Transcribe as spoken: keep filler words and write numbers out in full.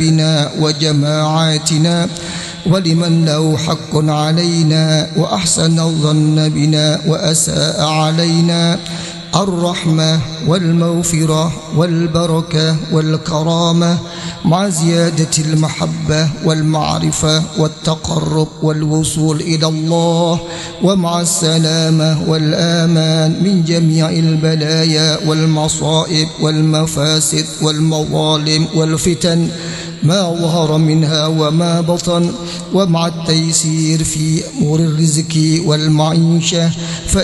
بنا وجماعاتنا ولمن له حق علينا وأحسن الظن بنا وأساء علينا الرحمة والمغفرة والبركة والكرامة مع زيادة المحبة والمعرفة والتقرب والوصول إلى الله، ومع السلامة والآمان من جميع البلايا والمصائب والمفاسد والمظالم والفتن ما ظهر منها وما بطن، ومع التيسير في أمور الرزق والمعيشة.